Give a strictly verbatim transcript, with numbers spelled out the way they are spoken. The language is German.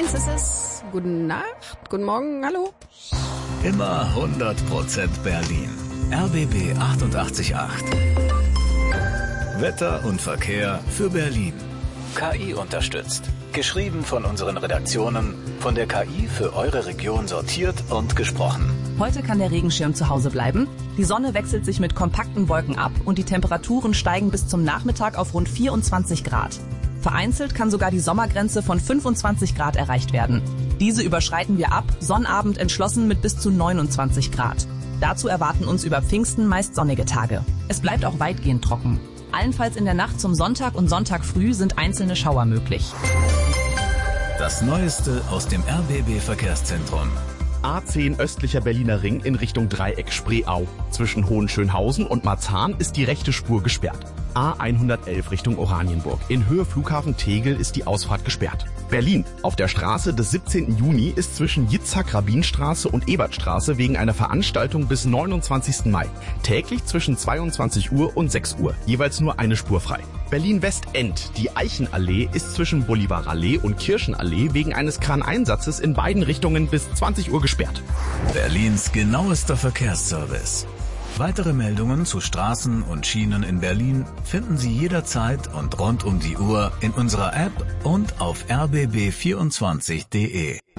eins ist es. Gute Nacht, guten Morgen, hallo. Immer hundert Prozent Berlin. R B B achtundachtzig Komma acht. Wetter und Verkehr für Berlin. K I unterstützt. Geschrieben von unseren Redaktionen, von der K I für eure Region sortiert und gesprochen. Heute kann der Regenschirm zu Hause bleiben. Die Sonne wechselt sich mit kompakten Wolken ab und die Temperaturen steigen bis zum Nachmittag auf rund vierundzwanzig Grad. Vereinzelt kann sogar die Sommergrenze von fünfundzwanzig Grad erreicht werden. Diese überschreiten wir ab, Sonnabend entschlossen mit bis zu neunundzwanzig Grad. Dazu erwarten uns über Pfingsten meist sonnige Tage. Es bleibt auch weitgehend trocken. Allenfalls in der Nacht zum Sonntag und Sonntag früh sind einzelne Schauer möglich. Das Neueste aus dem R B B Verkehrszentrum. A zehn östlicher Berliner Ring in Richtung Dreieck Spreeau. Zwischen Hohenschönhausen und Marzahn ist die rechte Spur gesperrt. A hundertelf Richtung Oranienburg. In Höhe Flughafen Tegel ist die Ausfahrt gesperrt. Berlin. Auf der Straße des siebzehnten Juni ist zwischen Jitzhack-Rabin-Straße und Ebertstraße wegen einer Veranstaltung bis neunundzwanzigsten Mai. Täglich zwischen zweiundzwanzig Uhr und sechs Uhr. Jeweils nur eine Spur frei. Berlin-Westend. Die Eichenallee ist zwischen Bolivarallee und Kirchenallee wegen eines Kraneinsatzes in beiden Richtungen bis zwanzig Uhr gesperrt. Berlins genauester Verkehrsservice. Weitere Meldungen zu Straßen und Schienen in Berlin finden Sie jederzeit und rund um die Uhr in unserer App und auf r b b vierundzwanzig punkt d e.